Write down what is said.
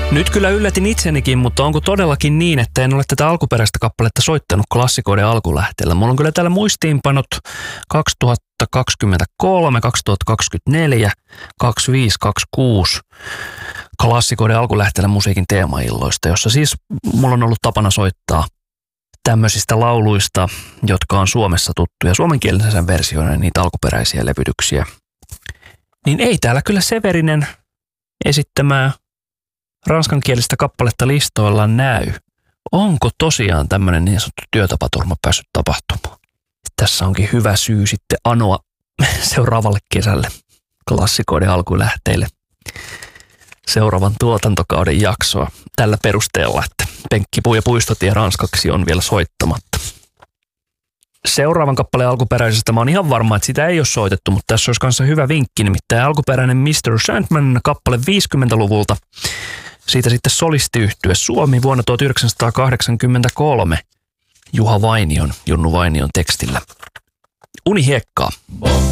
Nyt kyllä yllätin itsenikin, mutta onko todellakin niin, että en ole tätä alkuperäistä kappaletta soittanut klassikoiden alkulähteellä? Mulla on kyllä täällä muistiinpanot 2023, 2024, 25, 26 klassikoiden alkulähteellä musiikin teemailloista, jossa siis mulla on ollut tapana soittaa tämmöisistä lauluista, jotka on Suomessa tuttuja, suomenkielisen versioina niitä alkuperäisiä levytyksiä. Niin ei täällä kyllä Severinen esittämää ranskankielistä kappaletta listoillaan näy. Onko tosiaan tämmöinen niin sanottu työtapaturma päässyt tapahtumaan? Tässä onkin hyvä syy sitten anoa seuraavalle kesälle klassikoiden alkulähteille seuraavan tuotantokauden jaksoa tällä perusteella, että Penkkipuu ja Puistotie ranskaksi on vielä soittamatta. Seuraavan kappaleen alkuperäisestä mä oon ihan varma, että sitä ei ole soitettu, mutta tässä olisi kanssa hyvä vinkki, nimittäin alkuperäinen Mr. Sandman kappale 50-luvulta. Siitä sitten solistiyhtye Suomi vuonna 1983 Junnu Vainion tekstillä. Unihiekkaa.